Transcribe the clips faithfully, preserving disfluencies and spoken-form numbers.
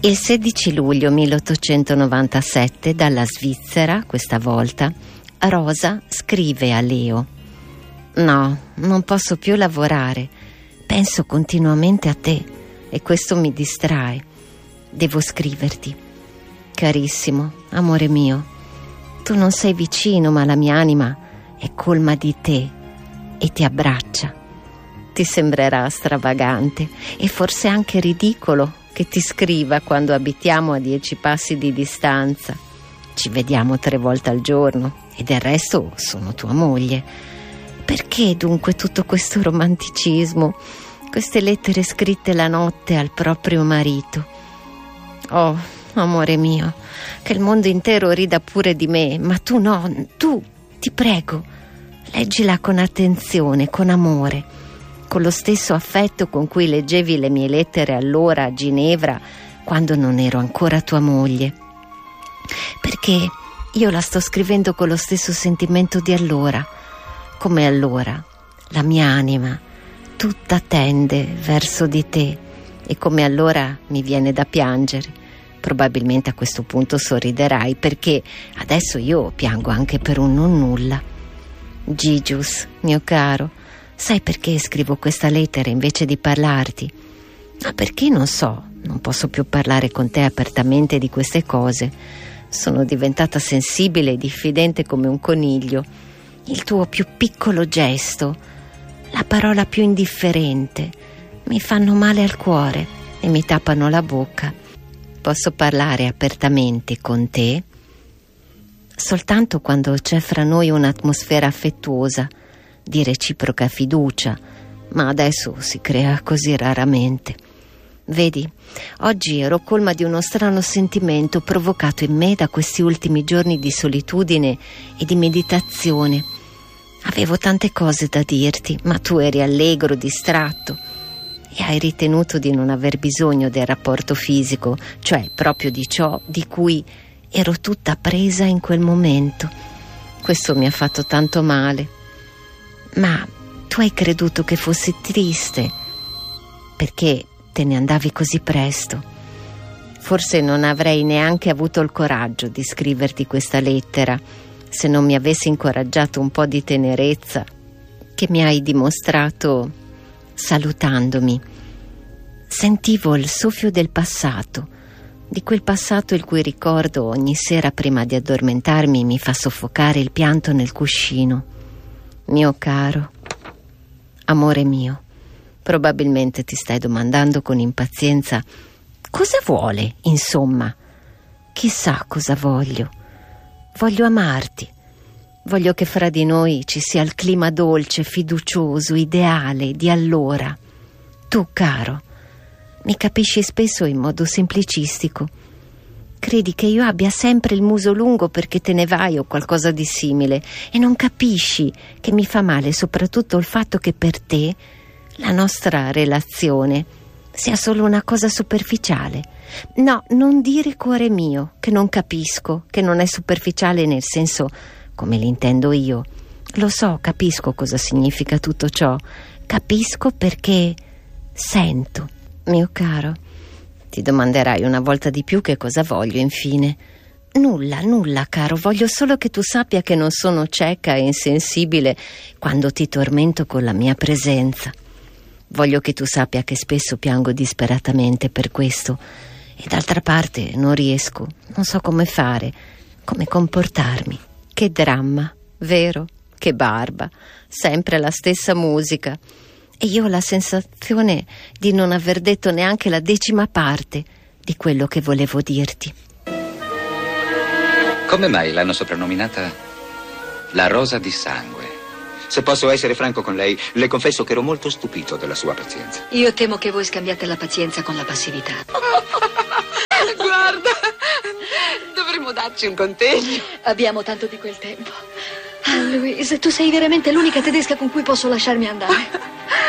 Il sedici luglio milleottocentonovantasette, dalla Svizzera, questa volta, Rosa scrive a Leo: «No, non posso più lavorare. Penso continuamente a te e questo mi distrae. Devo scriverti. Carissimo, amore mio, tu non sei vicino, ma la mia anima è colma di te e ti abbraccia. Ti sembrerà stravagante e forse anche ridicolo che ti scriva quando abitiamo a dieci passi di distanza. Ci vediamo tre volte al giorno e del resto sono tua moglie. Perché dunque tutto questo romanticismo, queste lettere scritte la notte al proprio marito? Oh, amore mio, che il mondo intero rida pure di me, ma tu no, tu, ti prego, leggila con attenzione, con amore, con lo stesso affetto con cui leggevi le mie lettere allora a Ginevra, quando non ero ancora tua moglie. Perché io la sto scrivendo con lo stesso sentimento di allora, come allora la mia anima tutta tende verso di te e come allora mi viene da piangere. Probabilmente a questo punto sorriderai, perché adesso io piango anche per un non nulla. Gigius, mio caro, sai perché scrivo questa lettera invece di parlarti? Ma perché non so, non posso più parlare con te apertamente di queste cose. Sono diventata sensibile e diffidente come un coniglio. Il tuo più piccolo gesto, la parola più indifferente, mi fanno male al cuore e mi tappano la bocca. Posso parlare apertamente con te soltanto quando c'è fra noi un'atmosfera affettuosa, di reciproca fiducia, ma adesso si crea così raramente. Vedi, oggi ero colma di uno strano sentimento provocato in me da questi ultimi giorni di solitudine e di meditazione. Avevo tante cose da dirti, ma tu eri allegro, distratto e hai ritenuto di non aver bisogno del rapporto fisico, cioè proprio di ciò di cui ero tutta presa in quel momento. Questo mi ha fatto tanto male. Ma tu hai creduto che fossi triste perché te ne andavi così presto. Forse non avrei neanche avuto il coraggio di scriverti questa lettera se non mi avessi incoraggiato un po' di tenerezza che mi hai dimostrato salutandomi. Sentivo il soffio del passato, di quel passato il cui ricordo ogni sera prima di addormentarmi mi fa soffocare il pianto nel cuscino. Mio caro, amore mio, probabilmente ti stai domandando con impazienza cosa vuole, insomma. Chissà cosa voglio. Voglio amarti. Voglio che fra di noi ci sia il clima dolce, fiducioso, ideale di allora. Tu, caro, mi capisci spesso in modo semplicistico. Credi che io abbia sempre il muso lungo perché te ne vai o qualcosa di simile e non capisci che mi fa male soprattutto il fatto che per te la nostra relazione sia solo una cosa superficiale. No, non dire cuore mio, che non capisco, che non è superficiale nel senso come l'intendo io. Lo so, capisco cosa significa tutto ciò. Capisco perché sento, mio caro. Ti domanderai una volta di più che cosa voglio, infine. Nulla, nulla, caro. Voglio solo che tu sappia che non sono cieca e insensibile quando ti tormento con la mia presenza. Voglio che tu sappia che spesso piango disperatamente per questo e d'altra parte non riesco, non so come fare, come comportarmi. Che dramma, vero? Che barba, sempre la stessa musica. E io ho la sensazione di non aver detto neanche la decima parte di quello che volevo dirti. Come mai l'hanno soprannominata la Rosa di Sangue? Se posso essere franco con lei, le confesso che ero molto stupito della sua pazienza. Io temo che voi scambiate la pazienza con la passività. Guarda, dovremmo darci un contegno. Abbiamo tanto di quel tempo. Ah, Louise, tu sei veramente l'unica tedesca con cui posso lasciarmi andare.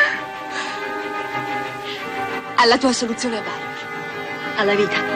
Alla tua soluzione a Barbara. Alla vita.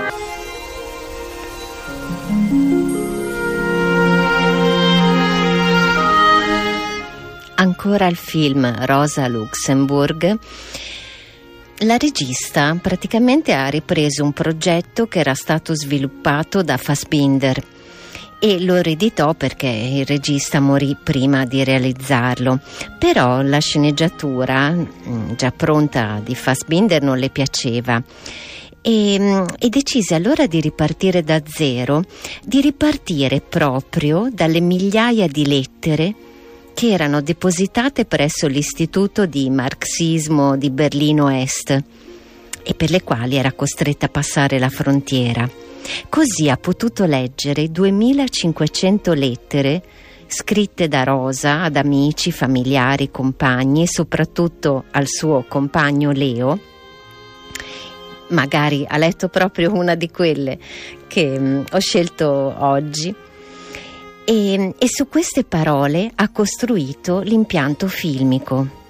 Ancora il film Rosa Luxemburg. la regista praticamente ha ripreso un progetto che era stato sviluppato da Fassbinder e lo riditò perché il regista morì prima di realizzarlo, però la sceneggiatura già pronta di Fassbinder non le piaceva e, e decise allora di ripartire da zero, di ripartire proprio dalle migliaia di lettere che erano depositate presso l'Istituto di Marxismo di Berlino Est e per le quali era costretta a passare la frontiera. Così ha potuto leggere duemilacinquecento lettere scritte da Rosa ad amici, familiari, compagni e soprattutto al suo compagno Leo. Magari ha letto proprio una di quelle che mh, ho scelto oggi. E, e su queste parole ha costruito l'impianto filmico.